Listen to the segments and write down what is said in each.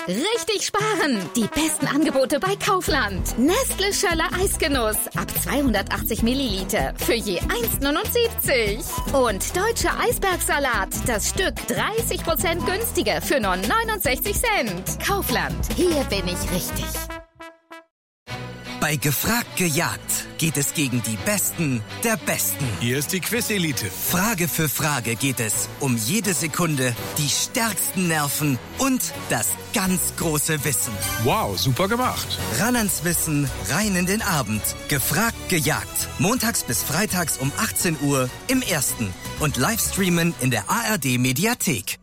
Richtig sparen! Die besten Angebote bei Kaufland. Nestle Schöller Eisgenuss ab 280 Milliliter für je 1,79. Und Deutscher Eisbergsalat, das Stück 30% günstiger für nur 69 Cent. Kaufland, hier bin ich richtig. Bei Gefragt gejagt geht es gegen die Besten der Besten. Hier ist die Quiz-Elite. Frage für Frage geht es um jede Sekunde, die stärksten Nerven und das ganz große Wissen. Wow, super gemacht. Ran ans Wissen, rein in den Abend. Gefragt gejagt. Montags bis freitags um 18 Uhr im Ersten. Und Livestreamen in der ARD-Mediathek.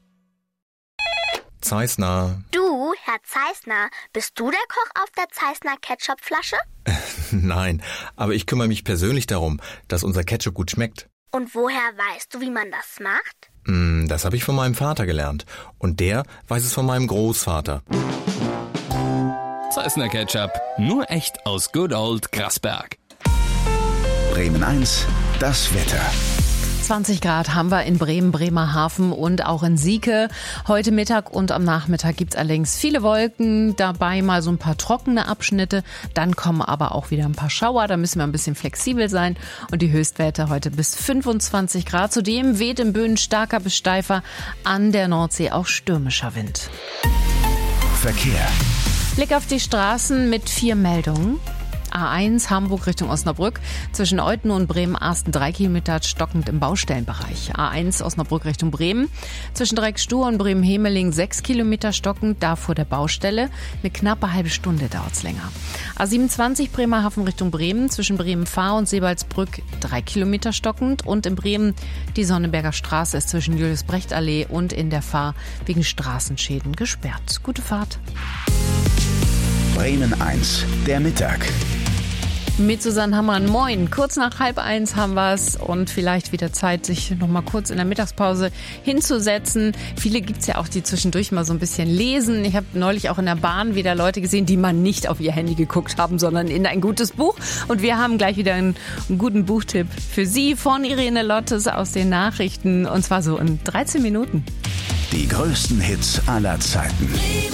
Zeissner. Du, Herr Zeissner, bist du der Koch auf der Zeissner Ketchupflasche? Nein, aber ich kümmere mich persönlich darum, dass unser Ketchup gut schmeckt. Und woher weißt du, wie man das macht? Das habe ich von meinem Vater gelernt. Und der weiß es von meinem Großvater. Zeissner Ketchup, nur echt aus Good Old Grasberg. Bremen 1, das Wetter. 20 Grad haben wir in Bremen, Bremerhaven und auch in Sieke. Heute Mittag und am Nachmittag gibt's allerdings viele Wolken, dabei mal so ein paar trockene Abschnitte. Dann kommen aber auch wieder ein paar Schauer, da müssen wir ein bisschen flexibel sein. Und die Höchstwerte heute bis 25 Grad. Zudem weht im Böen starker bis steifer, an der Nordsee auch stürmischer Wind. Verkehr. Blick auf die Straßen mit 4 Meldungen. A1 Hamburg Richtung Osnabrück. Zwischen Euten und Bremen-Arsten 3 Kilometer stockend im Baustellenbereich. A1 Osnabrück Richtung Bremen. Zwischen Dreieckstuhr und Bremen-Hemeling 6 Kilometer stockend, da vor der Baustelle. Eine knappe halbe Stunde dauert's länger. A27 Bremerhaven Richtung Bremen. Zwischen Bremen-Fahr und Sebalsbrück 3 Kilometer stockend. Und in Bremen die Sonneberger Straße ist zwischen Julius-Brecht-Allee und in der Fahr wegen Straßenschäden gesperrt. Gute Fahrt. Bremen 1, der Mittag. Mit Susanne Hammann, moin. Kurz nach 12:30 haben wir es und vielleicht wieder Zeit, sich noch mal kurz in der Mittagspause hinzusetzen. Viele gibt's ja auch, die zwischendurch mal so ein bisschen lesen. Ich habe neulich auch in der Bahn wieder Leute gesehen, die mal nicht auf ihr Handy geguckt haben, sondern in ein gutes Buch. Und wir haben gleich wieder einen guten Buchtipp für Sie von Irene Lottes aus den Nachrichten. Und zwar so in 13 Minuten. Die größten Hits aller Zeiten.